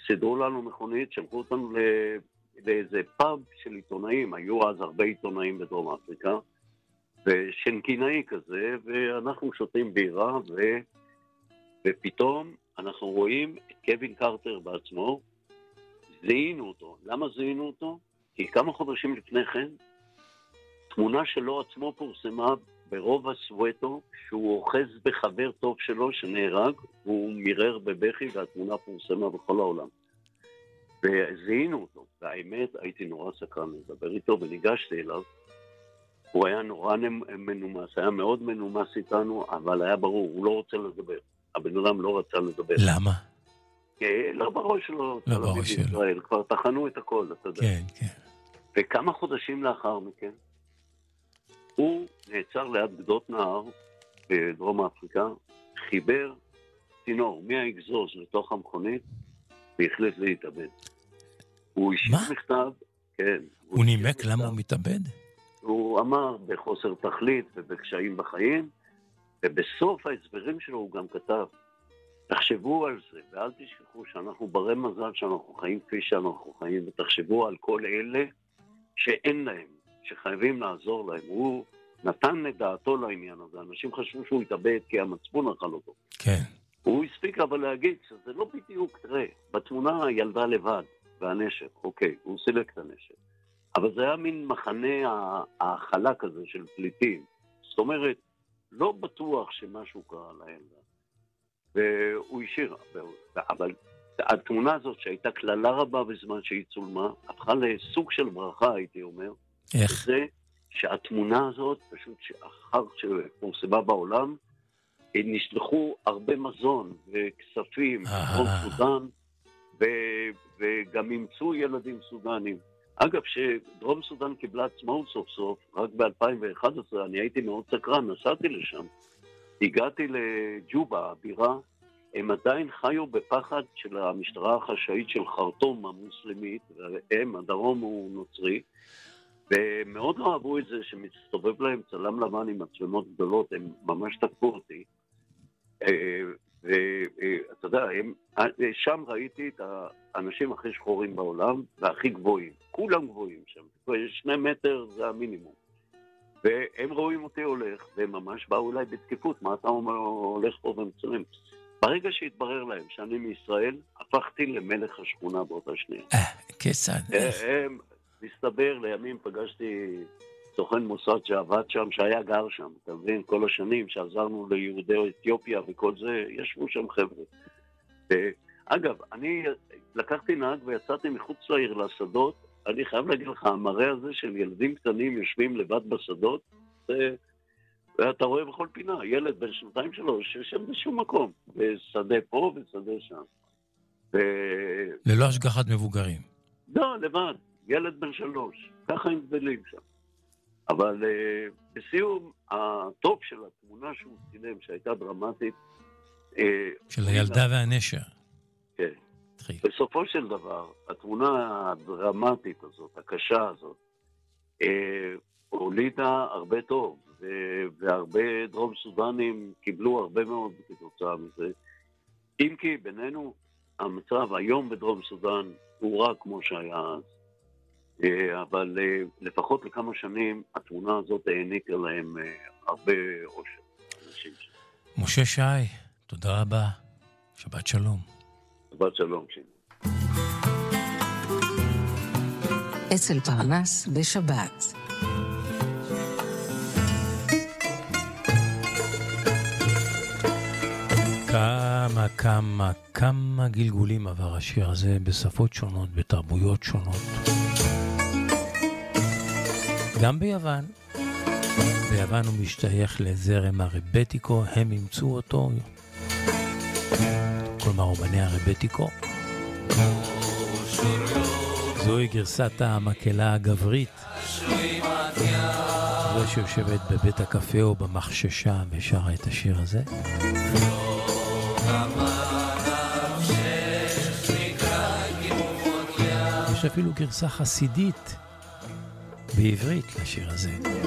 סידרו לנו מכונית, שלחו אותנו לאיזה פאב של עיתונאים, היו אז הרבה עיתונאים בדרום אפריקה, ושנקינאי כזה, ואנחנו שותים בירה, ופתאום אנחנו רואים את קווין קרטר בעצמו, זיהינו אותו. למה זיהינו אותו? כי כמה חודשים לפני כן, תמונה שלו עצמו פורסמה ברוב הסווטו, שהוא אוחז בחבר טוב שלו שנהרג, והוא מירר בבכי, והתמונה פורסמה בכל העולם. וזיהינו אותו, והאמת הייתי נורא סקרן לדבר איתו, וניגשתי אליו. הוא היה נורא מנומס, היה מאוד מנומס איתנו, אבל היה ברור, הוא לא רוצה לדבר. הבן אדם לא רצה לדבר. למה? לא בראש שלו, לא בראש שלו. ישראל, כבר תחנו את הכל, אתה יודע. כן, כן. וכמה חודשים לאחר מכן, הוא נעצר ליד גדות נהר בדרום אפריקה, חיבר צינור מהאגזוז לתוך המכונית, והחליט להתאבד. הוא השאיר מכתב, כן. הוא נימק למה הוא מתאבד? הוא אמר בחוסר תכלית ובקשיים בחיים, ובסוף ההסברים שלו הוא גם כתב, תחשבו על זה, ואל תשכחו שאנחנו ברי מזל שאנחנו חיים כפי שאנחנו חיים, ותחשבו על כל אלה שאין להם, שחייבים לעזור להם. הוא נתן את דעתו לעניין הזה, אנשים חשבו שהוא יתאבד כי המצפון אכל אותו. כן. הוא הספיק אבל להגיד שזה לא בדיוק, תראה, בתמונה ילדה לבד, והנשק, אוקיי, הוא סילק את הנשק. אבל זה היה מין מחנה ההכלה כזה של פליטים. זאת אומרת, לא בטוח שמשהו קרה לילדה. והוא השאיר. אבל התמונה הזאת שהייתה כללה רבה בזמן שהיא צולמה, הפכה לסוג של ברכה, הייתי אומר. איך? זה שהתמונה הזאת, פשוט שאחר שפורסמה בעולם, נשלחו הרבה מזון וכספים, דרום סודן, וגם אימצו ילדים סודנים. אגב, שדרום סודן קיבלה עצמאות סוף סוף, רק ב-2011, אני הייתי מאוד סקרן, נסעתי לשם. הגעתי לג'ובה, הבירה, הם עדיין חיו בפחד של המשטרה החשאית של חרטום המוסלמית, והם, הדרום הוא נוצרי, ומאוד לא אהבו את זה שמסתובב להם צלם לבן עם מצלמות גדולות, הם ממש תקפו אותי. ואתה יודע, שם ראיתי את האנשים הכי שחורים בעולם והכי גבוהים, כולם גבוהים שם, 2 מטר זה המינימום. והם רואים אותי הולך, והם ממש באו אליי בתקיפות, מה אתה אומר, הולך פה ומצלם. ברגע שהתברר להם שאני מישראל, הפכתי למלך השכונה באותה שנייה. כיצד? מסתבר, לימים פגשתי סוכן מוסד שעבד שם, שהיה גר שם, אתה מבין, כל השנים שעזרנו ליהודי אתיופיה וכל זה, ישבו שם חבר'ה. אגב, אני לקחתי נהג ויצאתי מחוץ לעיר לשדות, אני חייב להגיד לך, המראה הזה של ילדים קטנים יושבים לבד בשדות, ואתה רואה בכל פינה, ילד בן 2-3 שיושב בשום מקום, בשדה פה ושדה שם. ללא השגחת מבוגרים. לא, לבד, ילד בן 3, ככה הם גדלים שם. אבל בסיום, הטופ של התמונה שהוא צילם, שהייתה דרמטית, של הילדה והנשר. כן. בסופו של דבר, התמונה הדרמטית הזאת, הקשה הזאת, הולידה הרבה טוב, והרבה דרום סודנים קיבלו הרבה מאוד כתוצאה מזה. אם כי בינינו, המצב היום בדרום סודן הוא רק כמו שהיה אז, אבל לפחות לכמה שנים התמונה הזאת העניקה להם הרבה אושר. משה שי, תודה רבה. שבת שלום. שבת שלום, שינה. אצל פרנס בשבת. כמה גלגולים עבר השיר הזה בשפות שונות, בתרבויות שונות. גם ביוון. ביוון הוא משתייך לזרם הרבטיקו, הם אימצו אותו. כלומר, רבני הרבטיקו. זוהי גרסת המקהלה הגברית. זו שיושבת בבית הקפה או במחששה ושרה את השיר הזה. יש אפילו גרסה חסידית בעברית לשיר הזה.